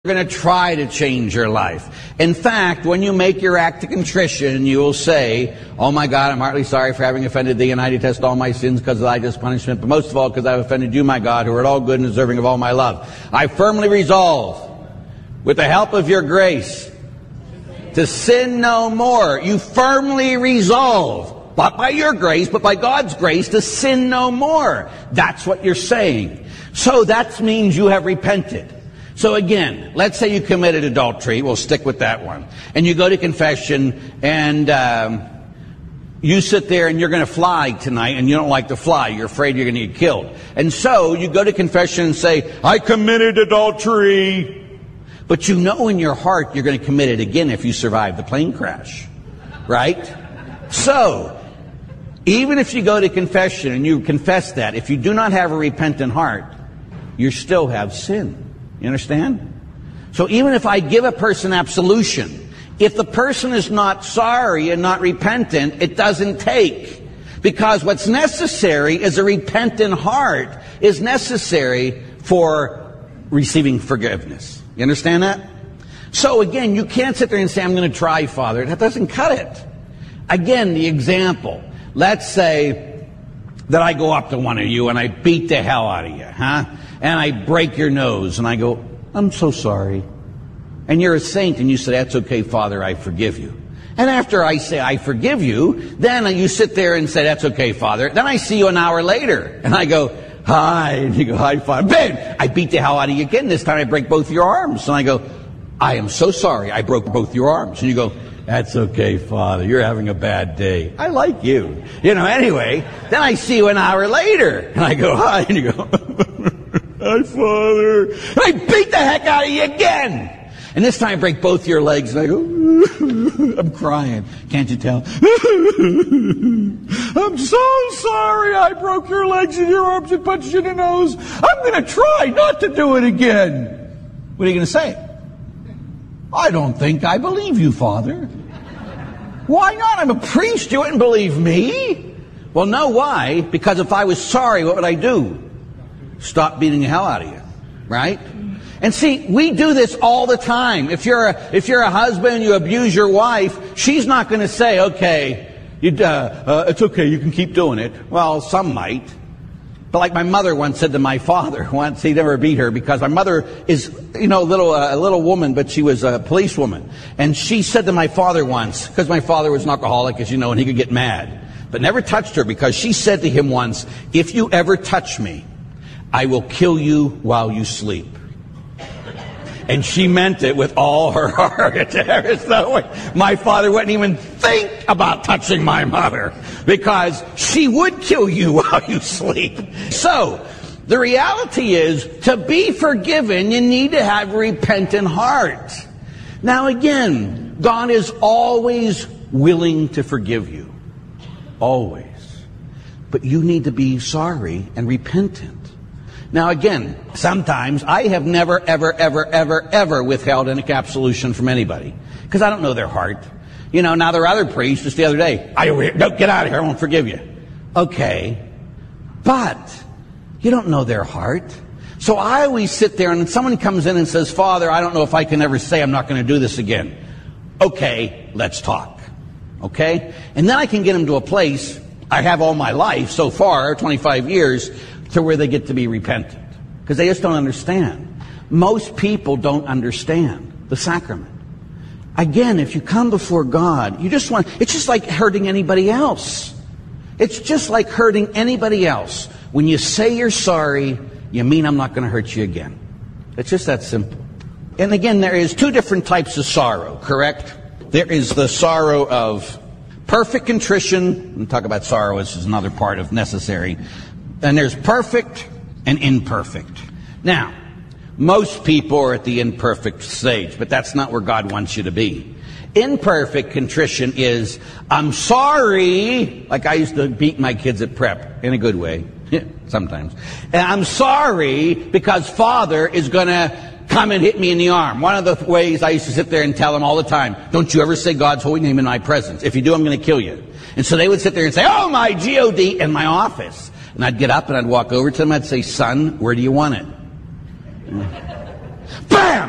going to try to change your life. In fact, when you make your act of contrition, you will say, "Oh my God, I'm heartily sorry for having offended thee, and I detest all my sins because of thy just punishment, but most of all because I have offended you, my God, who art all good and deserving of all my love. I firmly resolve, with the help of your grace, to sin no more." You firmly resolve, not by your grace, but by God's grace, to sin no more. That's what you're saying. So that means you have repented. So again, let's say you committed adultery. We'll stick with that one. And you go to confession, and you sit there and you're going to fly tonight, and you don't like to fly. You're afraid you're going to get killed. And so you go to confession and say, "I committed adultery." But you know in your heart you're going to commit it again if you survive the plane crash. Right? So, even if you go to confession and you confess that, if you do not have a repentant heart, you still have sin. You understand? So even if I give a person absolution, if the person is not sorry and not repentant, it doesn't take. Because what's necessary is a repentant heart is necessary for receiving forgiveness. You understand that? So again, you can't sit there and say, "I'm going to try, Father." That doesn't cut it. Again, the example. Let's say that I go up to one of you and I beat the hell out of you, and I break your nose, and I go, "I'm so sorry." And you're a saint, and you say, "That's okay, Father, I forgive you." And after I say, "I forgive you," then you sit there and say, "That's okay, Father." Then I see you an hour later, and I go, "Hi," and you go, "Hi, Father." Bam! I beat the hell out of you again. This time I break both your arms. And I go, "I am so sorry, I broke both your arms." And you go, "That's okay, Father. You're having a bad day. I like you." Anyway, then I see you an hour later, and I go, "Hi," and you go, "Hi, Father." And I beat the heck out of you again. And this time I break both your legs, and I go, I'm crying. Can't you tell? "I'm so sorry I broke your legs and your arms and punched you in the nose. I'm going to try not to do it again." What are you going to say? "I don't think I believe you, Father." "Why not? I'm a priest. You wouldn't believe me." Well, no, why? Because if I was sorry, what would I do? Stop beating the hell out of you, right? And see, we do this all the time. If you're a husband and you abuse your wife, she's not going to say, "Okay, it's okay, you can keep doing it." Well, some might. But like my mother once said to my father, once he never beat her, because my mother is, a little woman, but she was a policewoman. And she said to my father once, because my father was an alcoholic, as you know, and he could get mad, but never touched her, because she said to him once, "If you ever touch me, I will kill you while you sleep." And she meant it with all her heart. There's no way my father wouldn't even think about touching my mother, because she would kill you while you sleep. So, the reality is, to be forgiven, you need to have a repentant heart. Now again, God is always willing to forgive you. Always. But you need to be sorry and repentant. Now again, sometimes I have never, ever, ever, ever, ever withheld an absolution from anybody, because I don't know their heart. Now there are other priests, just the other day, "Don't get out of here, I won't forgive you." Okay, but you don't know their heart. So I always sit there, and someone comes in and says, "Father, I don't know if I can ever say I'm not going to do this again." Okay, let's talk. Okay? And then I can get them to a place, I have all my life so far, 25 years, to where they get to be repentant. Because they just don't understand. Most people don't understand the sacrament. Again, if you come before God, it's just like hurting anybody else. It's just like hurting anybody else. When you say you're sorry, you mean I'm not going to hurt you again. It's just that simple. And again, there is two different types of sorrow, correct? There is the sorrow of perfect contrition. We'll talk about sorrow, this is another part of necessary. And there's perfect and imperfect. Now, most people are at the imperfect stage, but that's not where God wants you to be. Imperfect contrition is, "I'm sorry," like I used to beat my kids at prep, in a good way, sometimes. "And I'm sorry because Father is going to come and hit me in the arm." One of the ways I used to sit there and tell them all the time, "Don't you ever say God's holy name in my presence. If you do, I'm going to kill you." And so they would sit there and say, "Oh, my G-O-D," in my office. And I'd get up and I'd walk over to them. I'd say, "Son, where do you want it?" Bam!